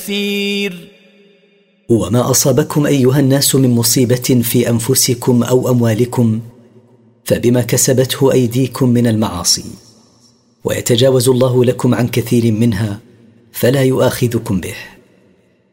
كثير. وما أصابكم أيها الناس من مصيبة في أنفسكم أو أموالكم فبما كسبته أيديكم من المعاصي، ويتجاوز الله لكم عن كثير منها فلا يؤاخذكم به.